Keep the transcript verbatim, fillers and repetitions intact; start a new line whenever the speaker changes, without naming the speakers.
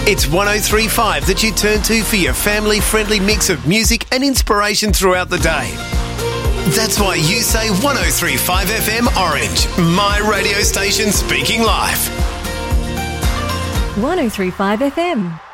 It's one oh three point five that you turn to for your family-friendly mix of music and inspiration throughout the day. That's why you say one oh three point five F M Orange, my radio station speaking live.
one oh three point five F M.